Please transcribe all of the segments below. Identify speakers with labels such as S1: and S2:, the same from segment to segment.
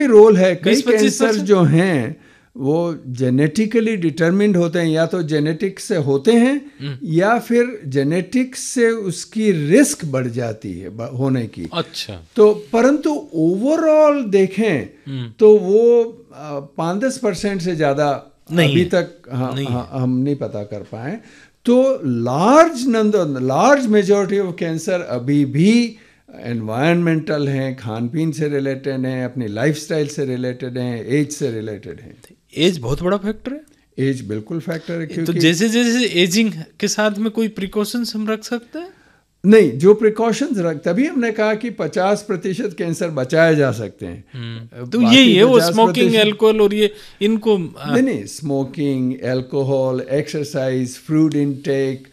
S1: Role है। कई
S2: 20-25%
S1: cancer जो हैं वो जेनेटिकली डिटरमिन्ड होते हैं, या तो जेनेटिक्स से होते हैं या फिर जेनेटिक्स से उसकी रिस्क बढ़ जाती है होने की।
S2: अच्छा।
S1: तो परंतु ओवरऑल देखें तो वो 5-10% से ज़्यादा अभी तक हम नहीं पता कर पाए। तो लार्ज मेजॉरिटी ऑफ कैंसर अभी भी एनवायरमेंटल हैं, खान पीन से रिलेटेड हैं, अपनी लाइफस्टाइल से रिलेटेड हैं, एज से रिलेटेड हैं।
S2: एज बहुत बड़ा फैक्टर है।
S1: एज बिल्कुल फैक्टर है, क्योंकि
S2: तो जैसे जैसे एजिंग के साथ में कोई प्रिकॉशंस हम रख सकते हैं?
S1: नहीं, जो प्रिकॉशंस तभी हमने कहा कि 50% कैंसर बचाए जा सकते हैं।
S2: तो यही है वो स्मोकिंग, अल्कोहल और ये इनको
S1: नहीं, smoking, alcohol, exercise, fruit intake,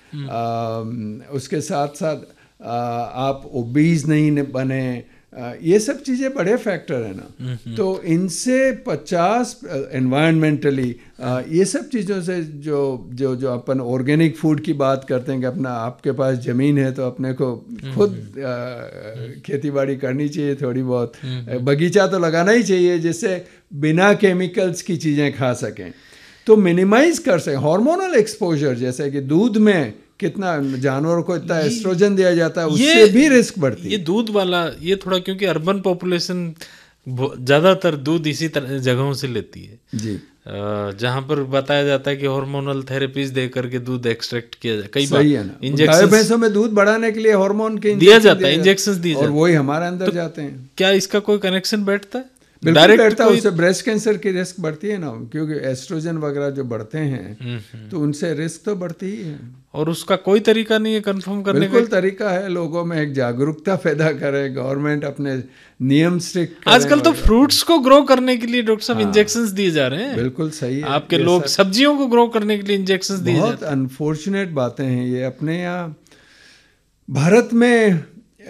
S1: उसके साथ साथ आप ओबीज नहीं बने, ये सब चीज़ें बड़े फैक्टर है ना। तो इनसे 50 एनवायरमेंटली ये सब चीज़ों से जो अपन ऑर्गेनिक फूड की बात करते हैं कि अपना आपके पास ज़मीन है तो अपने को खुद खेती बाड़ी करनी चाहिए, थोड़ी बहुत बगीचा तो लगाना ही चाहिए जिससे बिना केमिकल्स की चीज़ें खा सकें, तो मिनिमाइज कर सकें। हार्मोनल एक्सपोजर, जैसे कि दूध में कितना जानवरों को इतना एस्ट्रोजन दिया जाता है, उससे भी रिस्क बढ़ती है।
S2: ये दूध वाला ये थोड़ा, क्योंकि अर्बन पॉपुलेशन ज़्यादातर दूध इसी तरह जगहों से लेती है
S1: जी,
S2: जहाँ पर बताया जाता है कि हार्मोनल थेरेपीज दे करके दूध एक्सट्रैक्ट किया जाए। कई
S1: बार गाय भैंसों में दूध बढ़ाने के लिए हार्मोन के
S2: दिया जाता है, इंजेक्शंस दिए जाते हैं,
S1: और वही हमारे अंदर जाते हैं।
S2: क्या इसका कोई कनेक्शन बैठता है?
S1: बिल्कुल बैठता है, उससे ब्रेस्ट कैंसर की रिस्क बढ़ती है ना, क्योंकि एस्ट्रोजन वगैरह जो बढ़ते हैं तो उनसे रिस्क तो बढ़ती ही है।
S2: और उसका कोई तरीका नहीं है कंफर्म करने का?
S1: बिल्कुल तरीका है, लोगों में एक जागरूकता पैदा करे, गवर्नमेंट अपने नियम स्ट्रिक्ट करे।
S2: आजकल तो फ्रूट्स को ग्रो करने के लिए डॉक्टर साहब इंजेक्शंस दिए जा रहे हैं।
S1: बिल्कुल सही है,
S2: आपके लोग सब्जियों को ग्रो करने के लिए इंजेक्शंस दिए जाते हैं।
S1: बहुत अनफॉर्चुनेट बातें हैं ये। अपने यहाँ भारत में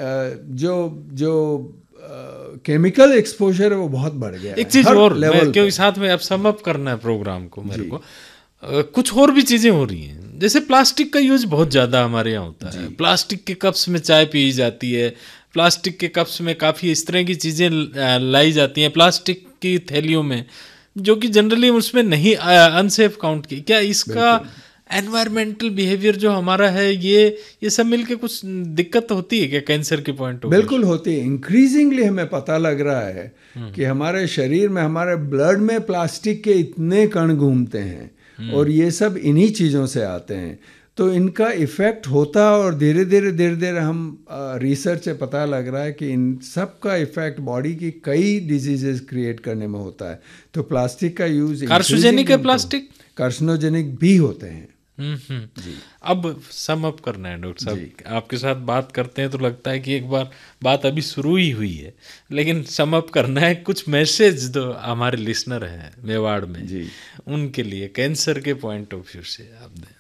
S1: जो केमिकल एक्सपोजर है वो बहुत बढ़ गया है।
S2: एक चीज और क्योंकि साथ में अब सम अप करना है प्रोग्राम को मेरे को, कुछ और भी चीजें हो रही हैं। जैसे प्लास्टिक का यूज बहुत ज्यादा हमारे यहाँ होता है। प्लास्टिक के कप्स में चाय पी जाती है, प्लास्टिक के कप्स में काफी इस तरह की चीजें लाई जाती हैं, प्लास्टिक की थैलियों में, जो कि जनरली उसमें नहीं अनसेफ काउंट की। क्या इसका एनवायरमेंटल बिहेवियर जो हमारा है ये सब मिलके कुछ दिक्कत होती है क्या कैंसर के पॉइंट ऑफ?
S1: बिल्कुल होती है। इंक्रीजिंगली हमें पता लग रहा है कि हमारे शरीर में, हमारे ब्लड में प्लास्टिक के इतने कण घूमते हैं और ये सब इन्हीं चीज़ों से आते हैं। तो इनका इफ़ेक्ट होता और धीरे धीरे हम रिसर्च से पता लग रहा है कि इन सब का इफ़ेक्ट बॉडी की कई डिजीजेस क्रिएट करने में होता है। तो प्लास्टिक का यूज़
S2: कार्सिनोजेनिक है, प्लास्टिक
S1: कार्सिनोजेनिक भी होते हैं।
S2: जी। अब सम अप करना है डॉक्टर साहब, आपके साथ बात करते हैं तो लगता है कि एक बार बात अभी शुरू ही हुई है, लेकिन सम अप करना है। कुछ मैसेज जो हमारे लिसनर हैं मेवाड़ में जी, उनके लिए कैंसर के पॉइंट ऑफ व्यू से आप दें।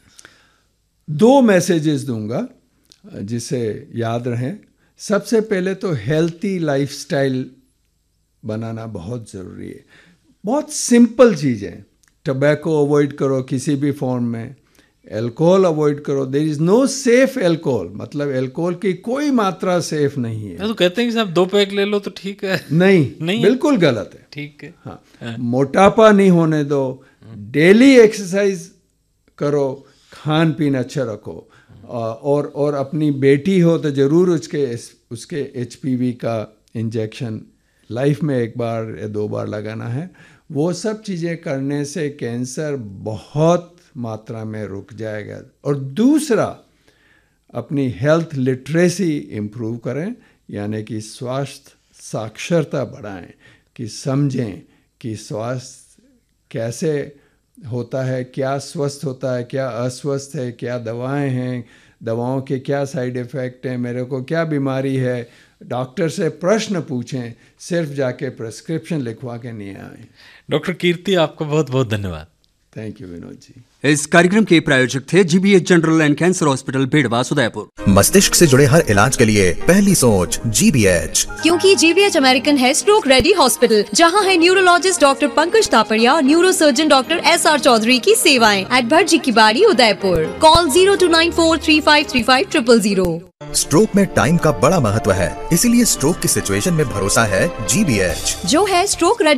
S1: 2 मैसेजेस दूंगा जिसे याद रहें। सबसे पहले तो हेल्थी लाइफस्टाइल बनाना बहुत ज़रूरी है। बहुत सिंपल चीज़ है। टबैको अवॉइड करो किसी भी फॉर्म में, अल्कोहल अवॉइड करो। There is no safe alcohol, मतलब अल्कोहल की कोई मात्रा सेफ नहीं है।
S2: तो कहते हैं कि साहब 2 पैक ले लो तो ठीक है।
S1: नहीं बिल्कुल गलत है।
S2: ठीक है।
S1: हाँ, मोटापा नहीं होने दो, डेली एक्सरसाइज करो, खान पीन अच्छा रखो, और अपनी बेटी हो तो ज़रूर उसके HPV का इंजेक्शन लाइफ में 1 बार या 2 बार लगाना है। वो सब चीज़ें करने से कैंसर बहुत मात्रा में रुक जाएगा। और दूसरा, अपनी हेल्थ लिटरेसी इम्प्रूव करें, यानी कि स्वास्थ्य साक्षरता बढ़ाएं, कि समझें कि स्वास्थ्य कैसे होता है, क्या स्वस्थ होता है, क्या अस्वस्थ है, क्या दवाएं हैं, दवाओं के क्या साइड इफ़ेक्ट हैं, मेरे को क्या बीमारी है। डॉक्टर से प्रश्न पूछें, सिर्फ जाके प्रिस्क्रिप्शन लिखवा के नहीं आए।
S2: डॉक्टर कीर्ति, आपका बहुत बहुत धन्यवाद।
S1: Thank you Vinod ji.
S3: इस कार्यक्रम के प्रायोजक थे GBH general and cancer hospital भेड़वा Udaipur.
S4: मस्तिष्क से जुड़े हर इलाज के लिए पहली सोच GBH,
S5: क्योंकि GBH अमेरिकन है स्ट्रोक रेडी हॉस्पिटल, जहां है न्यूरोलॉजिस्ट डॉक्टर पंकज तापड़िया और neuro surgeon doctor SR Chaudhary की सेवाएं। एट भटजी की बाड़ी उदयपुर। कॉल 0294353500।
S4: स्ट्रोक में टाइम का बड़ा महत्व है, इसीलिए स्ट्रोक की सिचुएशन में भरोसा है GBH।
S5: जो है स्ट्रोक